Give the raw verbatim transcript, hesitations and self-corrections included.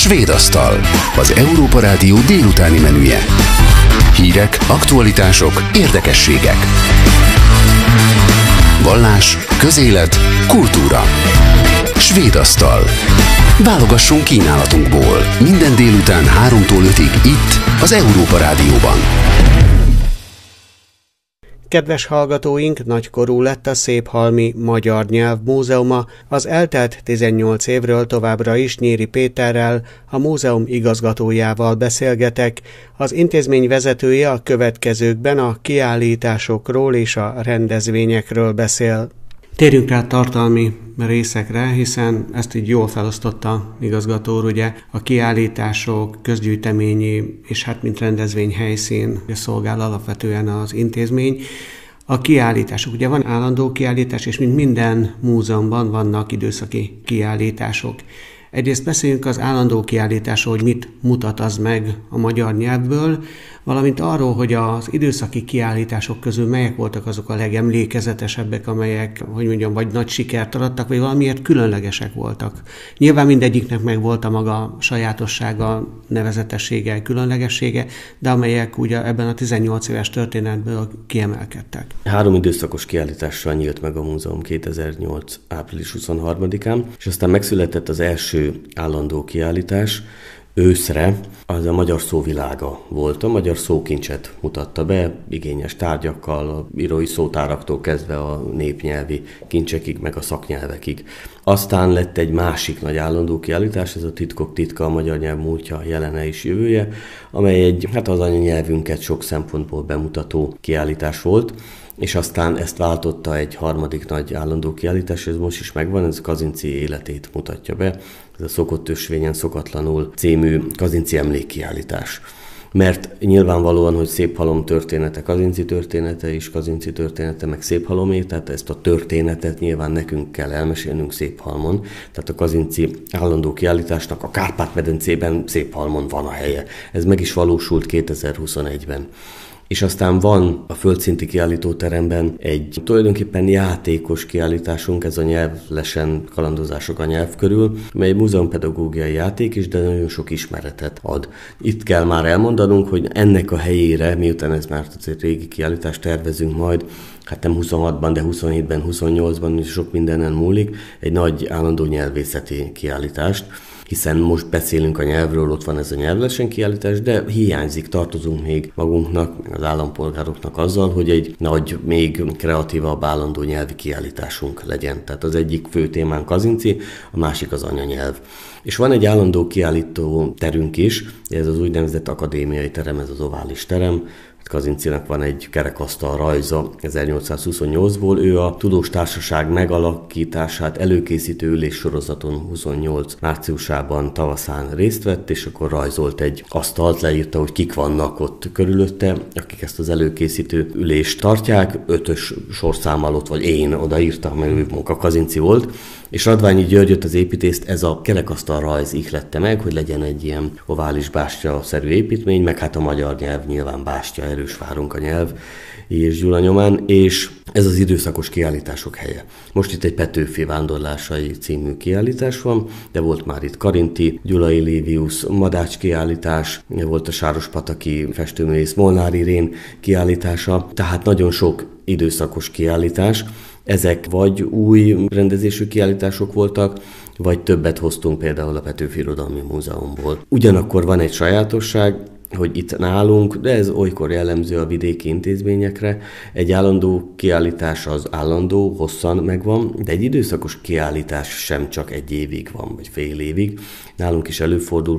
Svéd asztal, az Európa Rádió délutáni menüje. Hírek, aktualitások, érdekességek. Vallás, közélet, kultúra. Svéd asztal. Válogassunk kínálatunkból. Minden délután háromtól ötig itt, az Európa Rádióban. Kedves hallgatóink, nagykorú lett a Széphalmi Magyar Nyelv Múzeuma. Az eltelt tizennyolc évről továbbra is Nyíri Péterrel, a múzeum igazgatójával beszélgetek. Az intézmény vezetője a következőkben a kiállításokról és a rendezvényekről beszél. Térjünk rá a tartalmi részekre, hiszen ezt így jól felosztotta igazgató úr, ugye a kiállítások, közgyűjteményi és hát mint rendezvényhelyszín szolgál alapvetően az intézmény. A kiállítások, ugye van állandó kiállítás, és mint minden múzeumban vannak időszaki kiállítások. Egyrészt beszéljünk az állandó kiállításról, hogy mit mutat az meg a magyar nyelvből, valamint arról, hogy az időszaki kiállítások közül melyek voltak azok a legemlékezetesebbek, amelyek, hogy mondjam, vagy nagy sikert arattak, vagy valamiért különlegesek voltak. Nyilván mindegyiknek meg volt a maga sajátossága, nevezetessége, különlegessége, de amelyek ugye ebben a tizennyolc éves történetből kiemelkedtek. Három időszakos kiállítással nyílt meg a múzeum kétezer-nyolc. április huszonharmadikán, és aztán megszületett az első állandó kiállítás. Őszre az a magyar szóvilága volt, a magyar szókincset mutatta be, igényes tárgyakkal, a írói szótáraktól kezdve a népnyelvi kincsekig, meg a szaknyelvekig. Aztán lett egy másik nagy állandó kiállítás, ez a Titkok titka, a magyar nyelv múltja, jelene és jövője, amely egy, hát az anyanyelvünket sok szempontból bemutató kiállítás volt, és aztán ezt váltotta egy harmadik nagy állandó kiállítás, ez most is megvan, ez Kazinczy életét mutatja be, ez a Szokott ösvényen szokatlanul című Kazinczy emlékkiállítás. Mert nyilvánvalóan, hogy Széphalom története, Kazinczy története és Kazinczy története, meg Széphalomé, tehát ezt a történetet nyilván nekünk kell elmesélnünk Széphalmon. Tehát a Kazinczy állandó kiállításnak a Kárpát-medencében Széphalmon van a helye. Ez meg is valósult kétezer-huszonegyben. És aztán van a földszinti kiállítóteremben egy tulajdonképpen játékos kiállításunk, ez a nyelvlesen kalandozások a nyelv körül, mely múzeumpedagógiai játék is, de nagyon sok ismeretet ad. Itt kell már elmondanunk, hogy ennek a helyére, miután ez már azért régi kiállítást tervezünk majd, hát nem huszonhatban, de huszonhétben, huszonnyolcban is sok mindenen múlik, egy nagy állandó nyelvészeti kiállítást, hiszen most beszélünk a nyelvről, ott van ez a nyelvlesen kiállítás, de hiányzik, tartozunk még magunknak, meg az állampolgároknak azzal, hogy egy nagy, még kreatívabb állandó nyelvi kiállításunk legyen. Tehát az egyik fő témánk Kazinczy, a másik az anyanyelv. És van egy állandó kiállító terünk is, ez az úgynevezett akadémiai terem, ez az ovális terem. Kazinczynak van egy kerekasztal rajza ezernyolcszázhuszonnyolcból. Ő a Tudós Társaság megalakítását előkészítő üléssorozaton huszonnyolc márciusában tavaszán részt vett, és akkor rajzolt egy asztalt, leírta, hogy kik vannak ott körülötte, akik ezt az előkészítő ülést tartják. Ötös sorszámmal ott, vagy én odaírtam, mert ő munka Kazinczy volt. És Radványi Györgyöt, az építészt ez a kerekasztal rajz ihlette meg, hogy legyen egy ilyen ovális bástya-szerű építmény, meg hát a magyar nyelv nyilván bástya, erős várunk a nyelv, és Gyula nyomán, és ez az időszakos kiállítások helye. Most itt egy Petőfi vándorlásai című kiállítás van, de volt már itt Karinti, Gyulai Livius, Madács kiállítás, volt a sárospataki festőművész Molnár Irén kiállítása, tehát nagyon sok időszakos kiállítás. Ezek vagy új rendezésű kiállítások voltak, vagy többet hoztunk például a Petőfi Irodalmi Múzeumból. Ugyanakkor van egy sajátosság, hogy itt nálunk, de ez olykor jellemző a vidéki intézményekre, egy állandó kiállítás az állandó, hosszan megvan, de egy időszakos kiállítás sem csak egy évig van, vagy fél évig. Nálunk is előfordul,